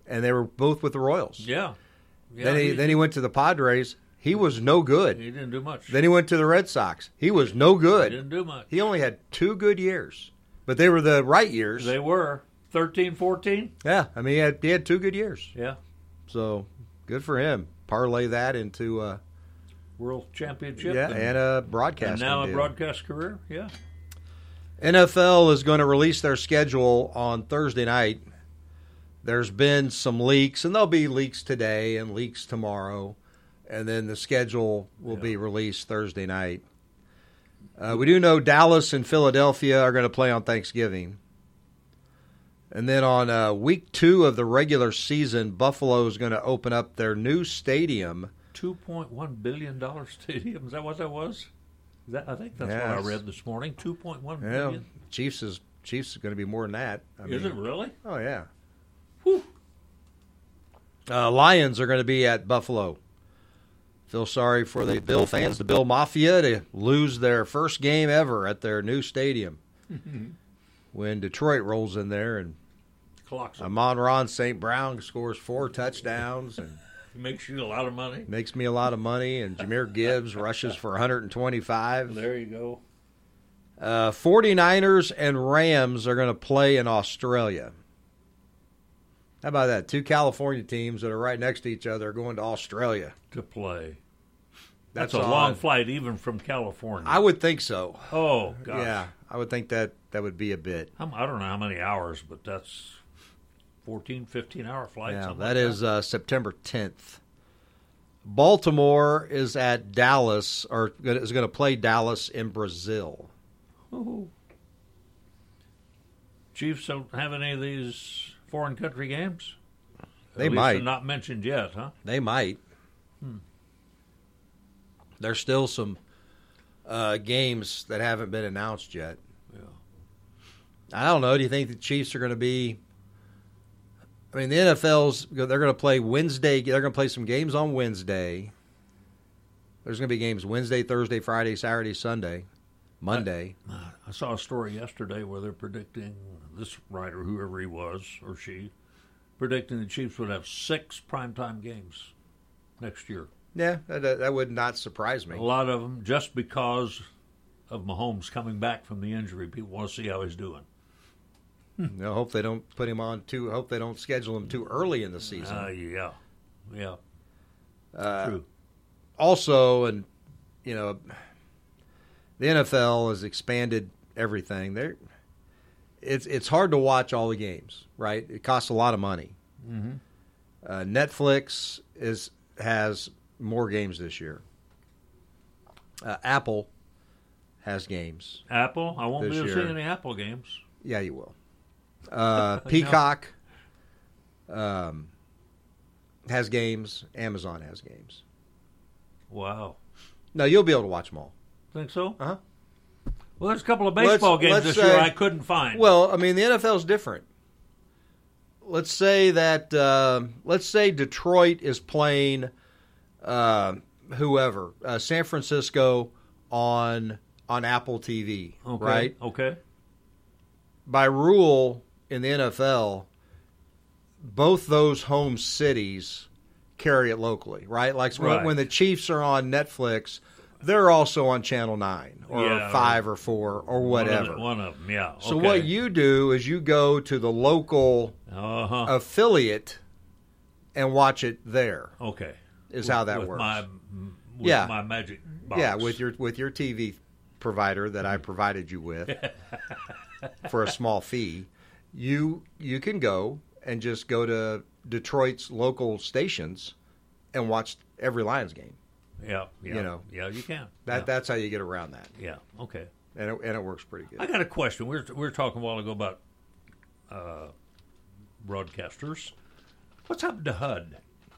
and they were both with the Royals. Yeah. Then he went to the Padres. He was no good. He didn't do much. Then he went to the Red Sox. He was no good. He didn't do much. He only had 2 good years, but they were the right years. They were 13, 14. Yeah, I mean he had 2 good years. Yeah. So good for him. Parlay that into World Championship. and a broadcast. And now a broadcast career. Yeah. NFL is going to release their schedule on Thursday night. There's been some leaks, and there'll be leaks today and leaks tomorrow, and then the schedule will be released Thursday night. We do know Dallas and Philadelphia are going to play on Thanksgiving. And then on week 2 of the regular season, Buffalo is going to open up their new stadium. $2.1 billion stadium. Is that what that was? I think that's what I read this morning. $2.1 billion. Chiefs is going to be more than that. Is it really? Oh, yeah. Whew. Lions are going to be at Buffalo. Feel sorry for the Bill fans, the Bill Mafia, to lose their first game ever at their new stadium. When Detroit rolls in there and Amon-Ra St. Brown scores 4 touchdowns and makes you a lot of money. Makes me a lot of money, and Jahmyr Gibbs rushes for 125. There you go. 49ers and Rams are going to play in Australia. How about that? 2 California teams that are right next to each other are going to Australia to play. That's a long flight, even from California. I would think so. Oh, gosh. Yeah, I would think that would be a bit. I don't know how many hours, but that's 14, 15-hour flight. Yeah, that is September 10th. Baltimore is at Dallas, or is going to play Dallas in Brazil. Ooh. Chiefs don't have any of these foreign country games? They might. They're not mentioned yet, huh? They might. There's still some games that haven't been announced yet. Yeah. I don't know. Do you think the Chiefs are going to be? I mean, the NFL's they're going to play Wednesday. They're going to play some games on Wednesday. There's going to be games Wednesday, Thursday, Friday, Saturday, Sunday, Monday. I saw a story yesterday where they're predicting, this writer, whoever he was or she, predicting the Chiefs would have 6 primetime games next year. Yeah, that would not surprise me. A lot of them just because of Mahomes coming back from the injury. People want to see how he's doing. I hope they don't put him on too. Hope they don't schedule him too early in the season. Yeah. True. Also, and the NFL has expanded everything. It's hard to watch all the games, right? It costs a lot of money. Mm-hmm. Netflix has more games this year. Apple has games. Apple? I won't be able to see any Apple games. Yeah, you will. Peacock has games. Amazon has games. Wow. No, you'll be able to watch them all. Think so? Uh-huh. Well, there's a couple of baseball games this year I couldn't find. Well, I mean, the NFL's different. Let's say that Detroit is playing whoever, San Francisco on Apple TV, right? Okay. By rule in the NFL, both those home cities carry it locally, right? Like when the Chiefs are on Netflix, they're also on Channel 9 or 5 or 4 or whatever. One of them, yeah. So what you do is you go to the local affiliate and watch it there. Okay. Is how that works. My magic box. Yeah, with your TV provider that I provided you with for a small fee, you can go and just go to Detroit's local stations and watch every Lions game. Yeah, you can. That's how you get around that. Yeah, okay. And it works pretty good. I got a question. We were talking a while ago about broadcasters. What's happened to HUD?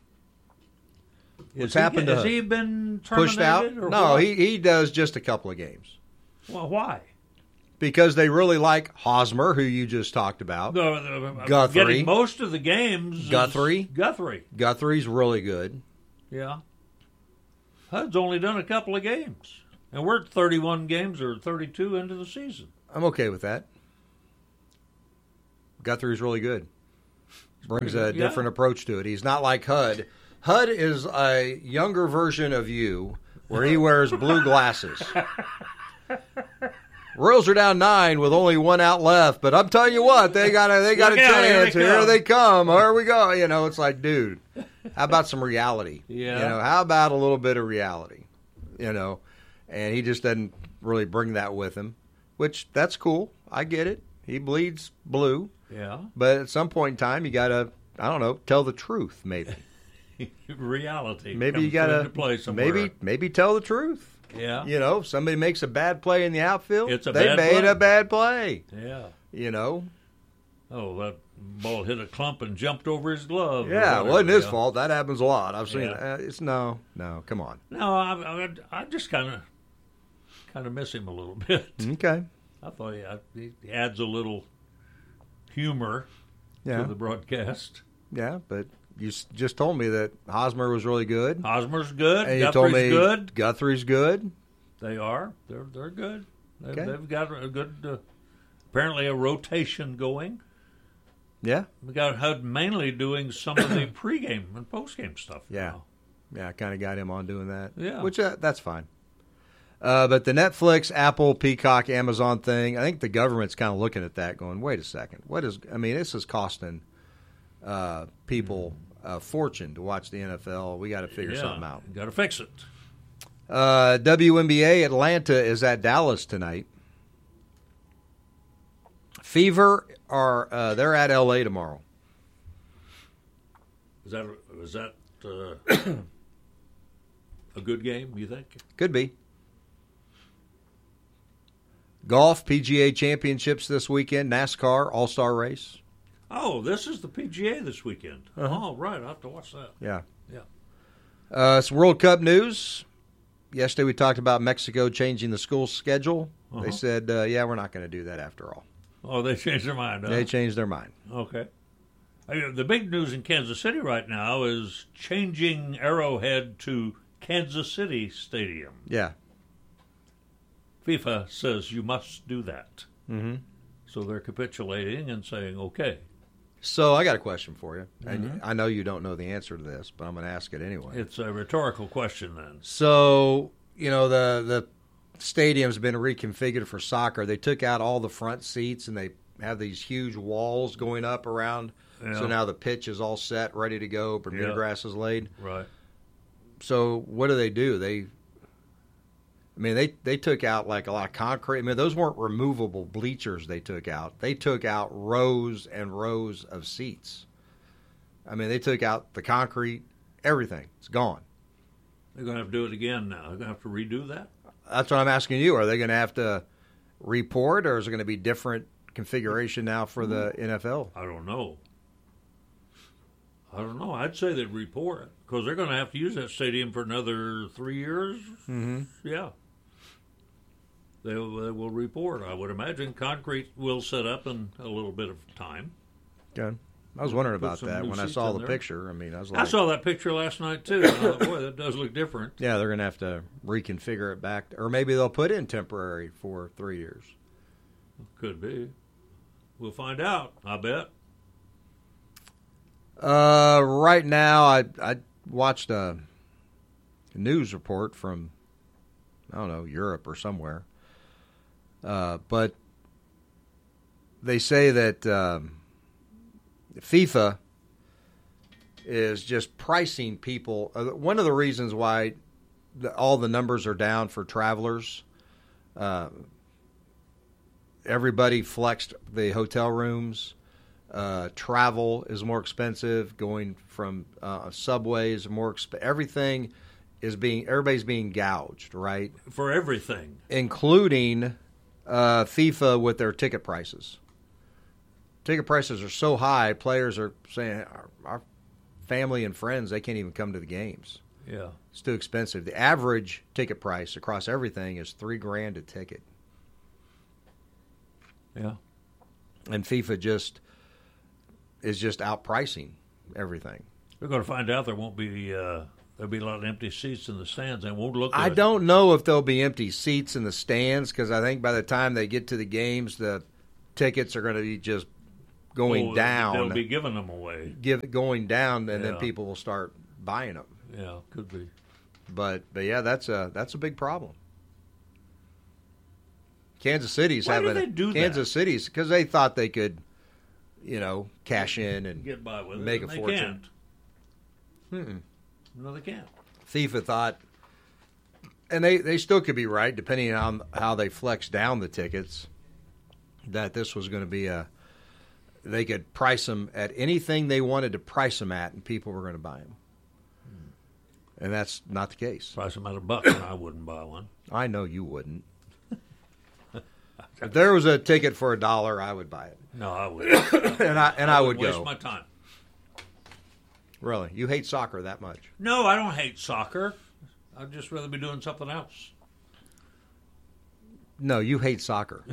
Has he been terminated? Pushed out? Or no, what? he does just a couple of games. Well, why? Because they really like Hosmer, who you just talked about. Guthrie. Getting most of the games. Guthrie. Guthrie's really good. Yeah. HUD's only done a couple of games. And we're 31 games or 32 into the season. I'm okay with that. Guthrie's really good. Brings a different approach to it. He's not like Hud. Hud is a younger version of you, where he wears blue glasses. Royals are down 9 with only 1 out left, but I'm telling you what, they got a chance. Here they come. Here we go. It's like, dude, how about some reality? Yeah. How about a little bit of reality? And he just doesn't really bring that with him, which that's cool. I get it. He bleeds blue. Yeah. But at some point in time, you got to, I don't know, tell the truth, maybe. Reality. Maybe you got to maybe tell the truth. Yeah. If somebody makes a bad play in the outfield, they made a bad play. Yeah. Oh, that ball hit a clump and jumped over his glove. Yeah, it wasn't his fault. That happens a lot. I've seen it. It's no, come on. No, I just kind of miss him a little bit. Okay. I thought he adds a little humor to the broadcast. Yeah, but you just told me that Hosmer was really good. Hosmer's good. And Guthrie's told me good. Guthrie's good. They are. They're good. They've got a good, apparently a rotation going. Yeah. We got Hud mainly doing some of the pregame and postgame stuff. Yeah. Now. Yeah, I kind of got him on doing that. Yeah. Which, that's fine. But the Netflix, Apple, Peacock, Amazon thing, I think the government's kind of looking at that going, wait a second. This is costing people a fortune to watch the NFL. We got to figure something out. Got to fix it. WNBA, Atlanta is at Dallas tonight. Fever they're at LA tomorrow. Is that a good game, you think? Could be. Golf, PGA Championships this weekend, NASCAR, All-Star Race. Oh, this is the PGA this weekend. Oh, right. I'll have to watch that. Yeah. Yeah. Some World Cup news. Yesterday we talked about Mexico changing the school schedule. They said, we're not going to do that after all. Oh, they changed their mind, huh? They changed their mind. Okay. The big news in Kansas City right now is changing Arrowhead to Kansas City Stadium. Yeah. FIFA says you must do that. Mm-hmm. So they're capitulating and saying, okay. So I got a question for you. And I know you don't know the answer to this, but I'm going to ask it anyway. It's a rhetorical question then. So, the stadium's been reconfigured for soccer. They took out all the front seats, and they have these huge walls going up around. Yeah. So now the pitch is all set, ready to go. Bermuda grass is laid. Right. So what do? They took out like a lot of concrete. I mean, those weren't removable bleachers they took out. They took out rows and rows of seats. I mean, they took out the concrete, everything. It's gone. They're going to have to do it again now. They're going to have to redo that? That's what I'm asking you. Are they going to have to report, or is it going to be different configuration now for the NFL? I don't know. I'd say they'd report it because they're going to have to use that stadium for another 3 years. Mm-hmm. Yeah. They will report. I would imagine concrete will set up in a little bit of time. Good. I was wondering about that when I saw the picture. I saw that picture last night too. I thought, boy, that does look different. Yeah, they're going to have to reconfigure it back, or maybe they'll put in temporary for 3 years. Could be. We'll find out. I bet. Right now, I watched a news report from, I don't know, Europe or somewhere. But they say that FIFA is just pricing people. One of the reasons why all the numbers are down for travelers, everybody flexed the hotel rooms. Travel is more expensive. Going from subways more everything is everybody's being gouged, right? For everything, including FIFA with their ticket prices. Ticket prices are so high, players are saying our family and friends, they can't even come to the games. Yeah, it's too expensive. The average ticket price across everything is $3,000 a ticket. Yeah, and FIFA is just outpricing everything. We're going to find out there won't be there'll be a lot of empty seats in the stands. And won't look good. I don't know if there'll be empty seats in the stands because I think by the time they get to the games, the tickets are going to be just going down. They'll be giving them away. Going down, and then people will start buying them. Yeah, could be. But yeah, that's a big problem. Kansas City's Why having do they do Kansas City's because they thought they could, cash in and get by with make it. a fortune. No, they can't. FIFA thought, and they still could be right, depending on how they flex down the tickets, that this was going to be they could price them at anything they wanted to price them at, and people were going to buy them. And that's not the case. Price them at $1, and I wouldn't buy one. I know you wouldn't. If there was a ticket for $1, I would buy it. No, I wouldn't. and I would waste go. My time. Really? You hate soccer that much? No, I don't hate soccer. I'd just rather be doing something else. No, you hate soccer.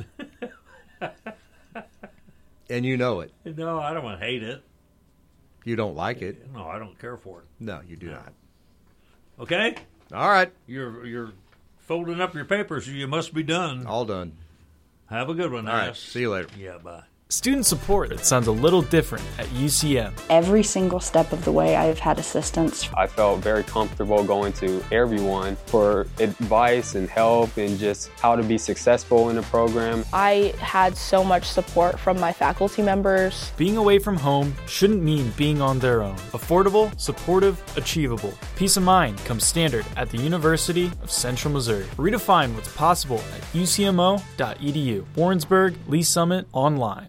And you know it. No, I don't hate it. You don't like it. No, I don't care for it. No, you do not. Okay? All right. You're folding up your papers. You must be done. All done. Have a good one, All right. See you later. Yeah, bye. Student support that sounds a little different at UCM. Every single step of the way, I've had assistance. I felt very comfortable going to everyone for advice and help and just how to be successful in the program. I had so much support from my faculty members. Being away from home shouldn't mean being on their own. Affordable, supportive, achievable. Peace of mind comes standard at the University of Central Missouri. Redefine what's possible at ucmo.edu. Warrensburg, Lee Summit, online.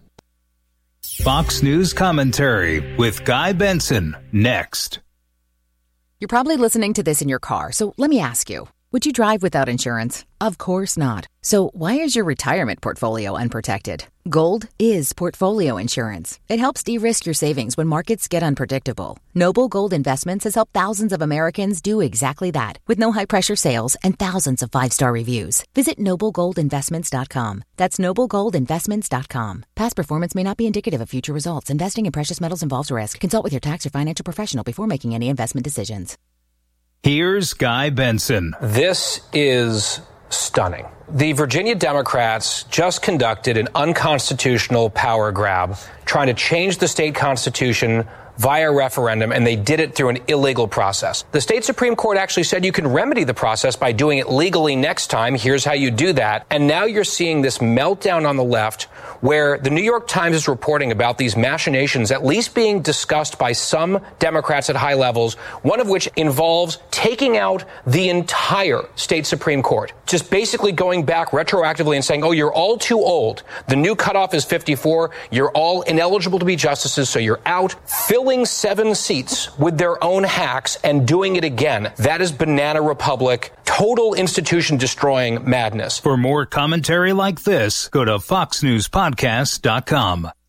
Fox News Commentary with Guy Benson, next. You're probably listening to this in your car, so let me ask you. Would you drive without insurance? Of course not. So why is your retirement portfolio unprotected? Gold is portfolio insurance. It helps de-risk your savings when markets get unpredictable. Noble Gold Investments has helped thousands of Americans do exactly that, with no high-pressure sales and thousands of 5-star reviews. Visit noblegoldinvestments.com. That's noblegoldinvestments.com. Past performance may not be indicative of future results. Investing in precious metals involves risk. Consult with your tax or financial professional before making any investment decisions. Here's Guy Benson. This is stunning. The Virginia Democrats just conducted an unconstitutional power grab, trying to change the state constitution via referendum, and they did it through an illegal process. The state Supreme Court actually said you can remedy the process by doing it legally next time. Here's how you do that. And now you're seeing this meltdown on the left, where the New York Times is reporting about these machinations at least being discussed by some Democrats at high levels, one of which involves taking out the entire state Supreme Court, just basically going back retroactively and saying, oh, you're all too old. The new cutoff is 54. You're all ineligible to be justices, so you're out. Filling 7 seats with their own hacks and doing it again. That is Banana Republic, total institution destroying madness. For more commentary like this, go to foxnewspodcast.com.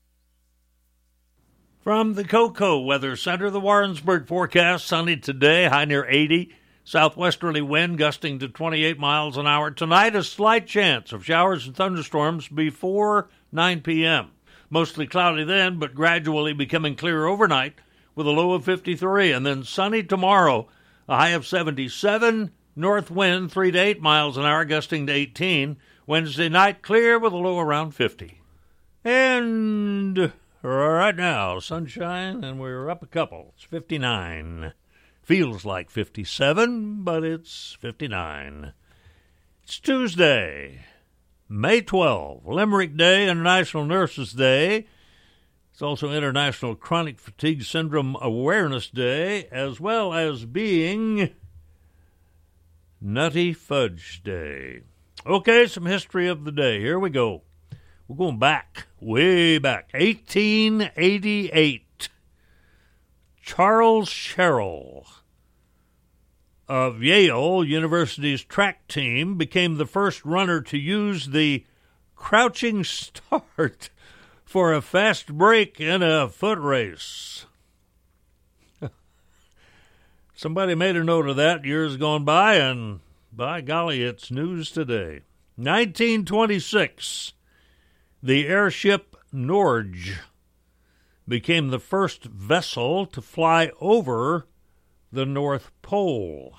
From the Cocoa Weather Center, the Warrensburg forecast, sunny today, high near 80. Southwesterly wind gusting to 28 miles an hour. Tonight, a slight chance of showers and thunderstorms before 9 p.m. Mostly cloudy then, but gradually becoming clear overnight with a low of 53. And then sunny tomorrow, a high of 77. North wind 3 to 8 miles an hour, gusting to 18. Wednesday night, clear with a low around 50. And right now, sunshine, and we're up a couple. It's 59. Feels like 57, but it's 59. It's Tuesday, May 12, Limerick Day, International Nurses Day. It's also International Chronic Fatigue Syndrome Awareness Day, as well as being Nutty Fudge Day. Okay, some history of the day. Here we go. We're going back, way back. 1888. Charles Sherrill of Yale University's track team became the first runner to use the crouching start for a fast break in a foot race. Somebody made a note of that years gone by, and by golly, it's news today. 1926, the airship Norge became the first vessel to fly over the North Pole.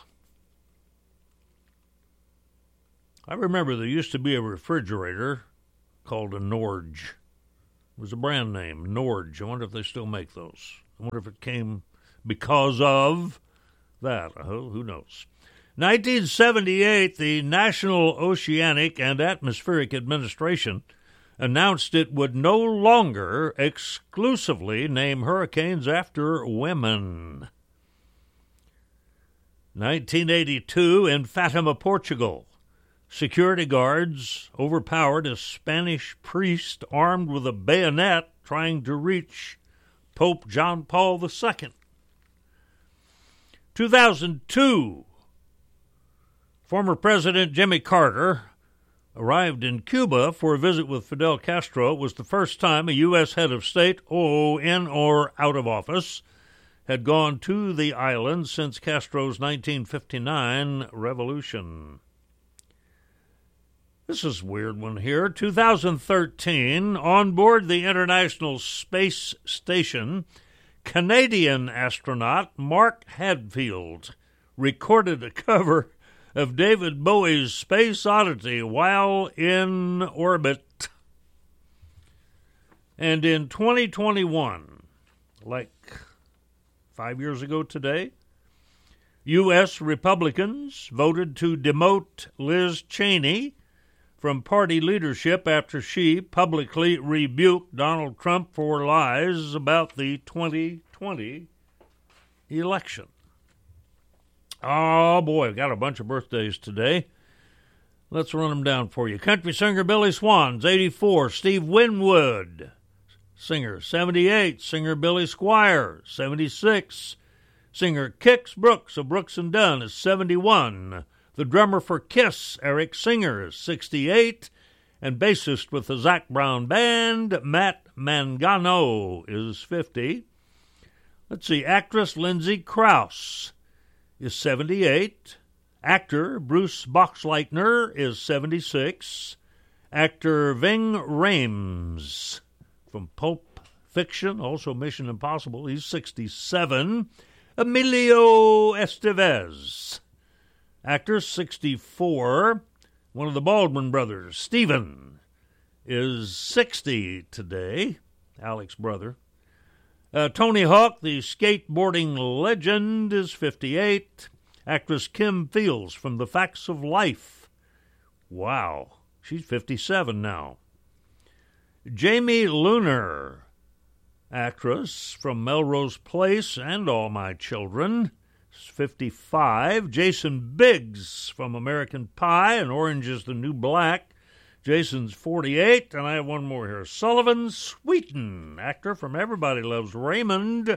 I remember there used to be a refrigerator called a Norge. was a brand name, Norge. I wonder if they still make those. I wonder if it came because of that. Who knows? 1978, the National Oceanic and Atmospheric Administration announced it would no longer exclusively name hurricanes after women. 1982, in Fatima, Portugal, security guards overpowered a Spanish priest armed with a bayonet trying to reach Pope John Paul II. 2002, former President Jimmy Carter arrived in Cuba for a visit with Fidel Castro. It was the first time a U.S. head of state, in or out of office, had gone to the island since Castro's 1959 revolution. This is a weird one here. 2013, on board the International Space Station, Canadian astronaut Mark Hadfield recorded a cover of David Bowie's Space Oddity while in orbit. And in 2021, like 5 years ago today, U.S. Republicans voted to demote Liz Cheney from party leadership after she publicly rebuked Donald Trump for lies about the 2020 election. Oh, boy, I've got a bunch of birthdays today. Let's run them down for you. Country singer Billy Swan's 84. Steve Winwood, singer, 78. Singer Billy Squire, 76. Singer Kix Brooks of Brooks and Dunn is 71. The drummer for Kiss, Eric Singer, is 68. And bassist with the Zac Brown Band, Matt Mangano, is 50. Let's see, actress Lindsay Krause is 78. Actor Bruce Boxleitner is 76. Actor Ving Rhames from Pulp Fiction, also Mission Impossible, he's 67. Emilio Estevez, actor, 64. One of the Baldwin brothers, Stephen, is 60 today, Alec's brother. Tony Hawk, the skateboarding legend, is 58. Actress Kim Fields from The Facts of Life. Wow, she's 57 now. Jamie Luner, actress from Melrose Place and All My Children, is 55. Jason Biggs from American Pie and Orange is the New Black. Jason's 48, and I have one more here. Sullivan Sweeten, actor from Everybody Loves Raymond,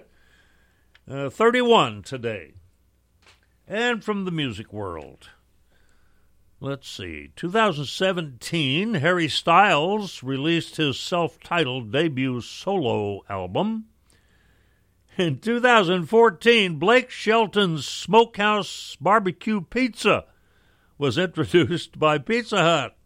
31 today. And from the music world, let's see. 2017, Harry Styles released his self-titled debut solo album. In 2014, Blake Shelton's Smokehouse Barbecue Pizza was introduced by Pizza Hut.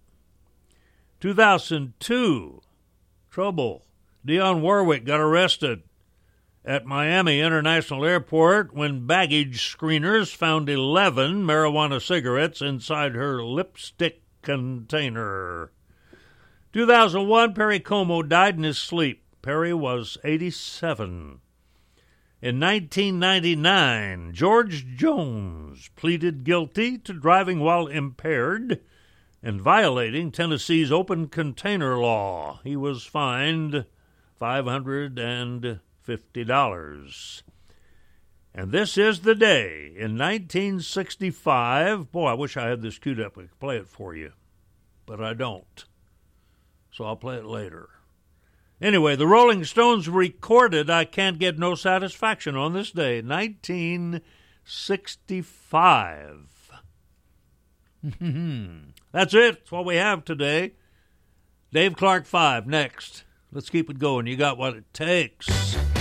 2002, trouble. Dionne Warwick got arrested at Miami International Airport when baggage screeners found 11 marijuana cigarettes inside her lipstick container. 2001, Perry Como died in his sleep. Perry was 87. In 1999, George Jones pleaded guilty to driving while impaired and violating Tennessee's open container law. He was fined $550. And this is the day in 1965. Boy, I wish I had this queued up. I could play it for you, but I don't. So I'll play it later. Anyway, the Rolling Stones recorded I Can't Get No Satisfaction on this day, 1965. That's it. That's what we have today. Dave Clark 5 next. Let's keep it going. You got what it takes.